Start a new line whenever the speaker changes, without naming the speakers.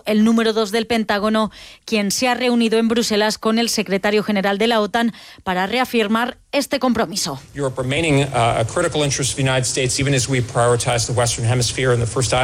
el número 2 del Pentágono, quien se ha reunido en Bruselas con el secretario general de la OTAN para reafirmar este compromiso.
Europe remaining a critical interest of the United States, even as we prioritize the Western Hemisphere in the first